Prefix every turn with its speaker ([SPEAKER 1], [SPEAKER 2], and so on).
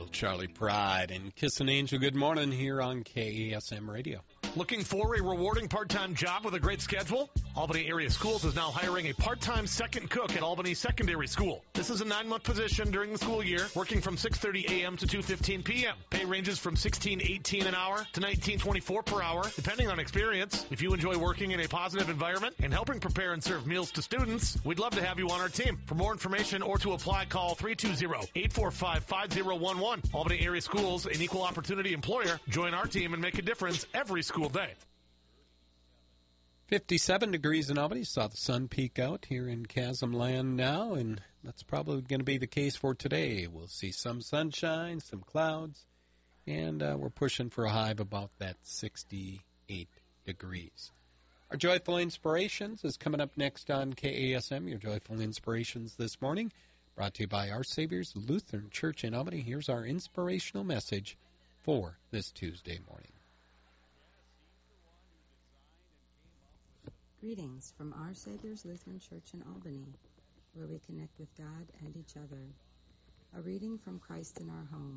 [SPEAKER 1] Charlie Pride and Kiss an Angel. Good morning here on KASM Radio.
[SPEAKER 2] Looking for a rewarding part-time job with a great schedule? Albany Area Schools is now hiring a part-time second cook at Albany Secondary School. This is a 9-month position during the school year, working from 6:30 a.m. to 2:15 p.m. Pay ranges from $16.18 an hour to $19.24 per hour, depending on experience. If you enjoy working in a positive environment and helping prepare and serve meals to students, we'd love to have you on our team. For more information or to apply, call 320-845-5011. Albany Area Schools, an equal opportunity employer. Join our team and make a difference every school day.
[SPEAKER 1] 57 degrees in Albany. Saw the sun peek out here in Chasm Land now, and that's probably going to be the case for today. We'll see some sunshine, some clouds, and we're pushing for a high of about that 68 degrees. Our Joyful Inspirations is coming up next on KASM, your Joyful Inspirations this morning, brought to you by Our Savior's Lutheran Church in Albany. Here's our inspirational message for this Tuesday morning.
[SPEAKER 3] Greetings from Our Savior's Lutheran Church in Albany, where we connect with God and each other. A reading from Christ in Our Home.